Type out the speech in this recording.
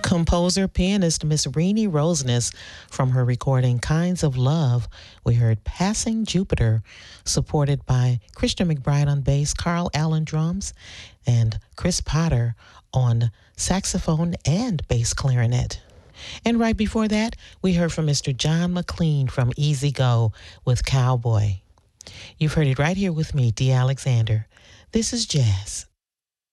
Composer, pianist Miss Renee Roseness from her recording Kinds of Love. We heard Passing Jupiter, supported by Christian McBride on bass, Carl Allen drums, and Chris Potter on saxophone and bass clarinet. And right before that, we heard from Mr. John McLean from Easy Go with Cowboy. You've heard it right here with me, Dee Alexander. This is Jazz.